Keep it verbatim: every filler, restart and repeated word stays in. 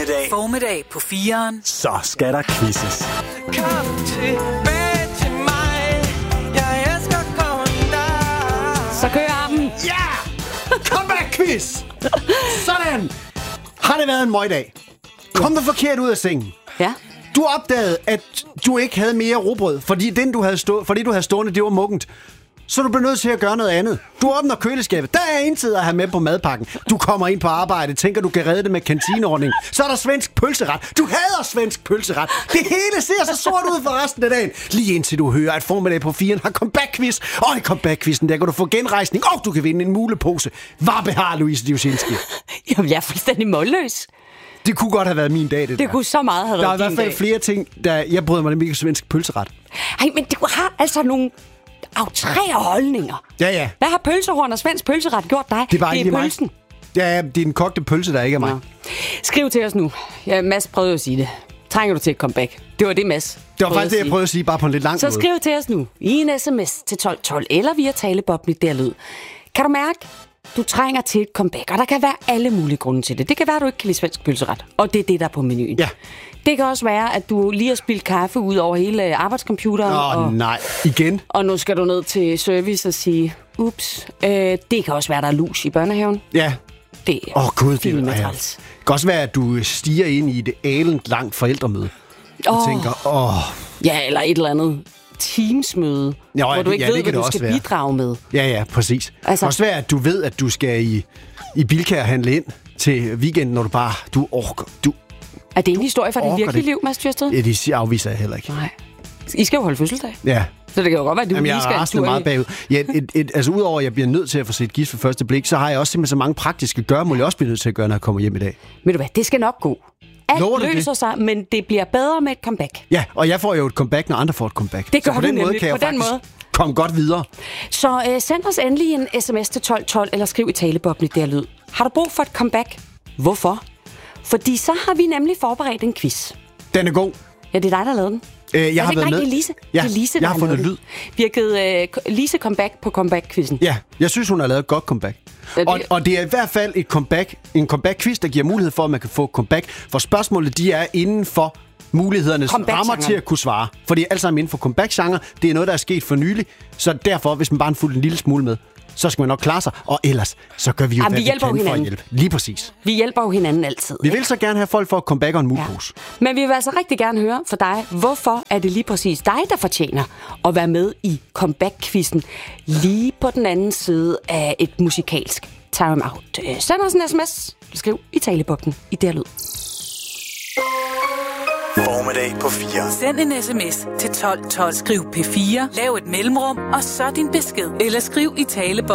eftermiddag. Formiddag på fireren. Så skal der quizzes. Kom tilbage til mig. Jeg elsker dig. Så kører den. Ja! Comeback quiz! Sådan! Har det været en møgdag? Kom du forkert ud af sengen? Ja. Du opdagede, at du ikke havde mere rugbrød, fordi den, du havde stå- fordi du havde stående, det var muggent. Så du blev nødt til at gøre noget andet. Du åbner køleskabet. Der er intet at have med på madpakken. Du kommer ind på arbejde, tænker, du kan redde det med kantineordningen. Så er der svensk pølseret. Du hader svensk pølseret. Det hele ser så sort ud for resten af dagen. Lige indtil du hører, at Formiddag på firen har comeback-quiz. Og i comeback-quizzen, der kan du få genrejsning, og du kan vinde en mulepose. Hvad behar, Louise Diosinski? Jamen, jeg er fuldstændig målløs. Det kunne godt have været min dag, det, Det der. kunne så meget have Der er været i hvert din fald dag. flere ting, der jeg bryder mig nemlig ikke svensk pølseret. Ej, men du har altså nogle aftrære holdninger. Ja, ja. Hvad har pølsehorn og svensk pølseret gjort dig? Det er bare det ikke er mig. pølsen. Ja, ja, det er den kogte pølse, der ikke er mig. Ja. Skriv til os nu. Ja, Mads prøvede at sige det. Trænger du til et comeback? Det var det, Mads Det var prøvede faktisk det, at jeg prøvede at sige, bare på en lidt lang Så måde. skriv til os nu i en sms til tolv tolv eller via taleboblen der lyd. Kan du mærke, du trænger til et comeback, og der kan være alle mulige grunde til det. Det kan være, at du ikke kan lide svensk pølseret, og det er det, der er på menuen. Ja. Det kan også være, at du lige har spildt kaffe ud over hele arbejdscomputeren. Åh, og, oh, nej. Igen? og nu skal du ned til service og sige, ups, øh, det kan også være, der er lus i børnehaven. Ja. Det er Åh, oh, gud, det fint med er træls. Det kan også være, at du stiger ind i et ælent langt forældremøde. Og Åh. tænker, åh... Ja, eller et eller andet teamsmøde, Jo, hvor ja, du ikke ja, det ved, kan hvad det du også skal være. bidrage med. Ja, ja, præcis. Altså, Altså- også være, at du ved, at du skal i, i Bilka og handle ind til weekenden, når du bare... Du orker... Du, Er det en historie fra dit orker virkelige det. liv, Mads Thyrsted? ja, de siger- afviser jeg heller ikke. Nej. I skal jo holde fødselsdag. Ja. Så det kan jo godt være, at du Jamen, lige jeg skal er en rasende tur meget i- bagud. Ja, et, et, altså, udover at jeg bliver nødt til at få set gift ved første blik, så har jeg også simpelthen så mange praktiske gøremål, jeg også bliver nødt til at gøre, når jeg kommer hjem i dag. Ved du hvad, det skal nok gå. Lover Alt du løser det? sig, men det bliver bedre med et comeback. Ja, og jeg får jo et comeback, når andre får et comeback. Det gør så på du den måde nemlig. kan jeg På den faktisk måde. komme godt videre. Så øh, send os endelig en sms til tolv tolv, eller skriv i taleboblen der lyd. Har du brug for et comeback? Hvorfor? Fordi så har vi nemlig forberedt en quiz. Den er god. Ja, det er dig, der lavede den. Øh, jeg Er det har ikke været mig? med. Det er Lise. Ja, Det er Lise, jeg der har fundet lavet lyd. den. Vi har givet øh, Lise comeback på comeback-quizzen. Ja, jeg synes, hun har lavet et godt comeback. Ja, det- Og, og det er i hvert fald et comeback, en comeback-quiz, der giver mulighed for, at man kan få comeback. For spørgsmålet, de er inden for mulighedernes Comeback-genren. rammer til at kunne svare. For det er alt sammen inden for comeback-genre. Det er noget, der er sket for nylig. Så derfor, hvis man bare fulgt en lille smule med, så skal man nok klare sig. Og ellers, så gør vi jo, Jamen, hvad vi vi, hjælper kan jo for at hinanden. hjælpe. Lige præcis. Vi hjælper jo hinanden altid. Vi vil så gerne have folk for at comeback og en mulepose. Ja. Men vi vil altså rigtig gerne høre fra dig, hvorfor er det lige præcis dig, der fortjener at være med i comeback-quizzen lige på den anden side af et musikalsk time-out. Øh, Send os en sms. Skriv i taleboblen i der lyd. Formiddag på fire. Send en sms til tolv tolv. Skriv P fire. Lav et mellemrum, og så din besked. Eller skriv i taleboblen.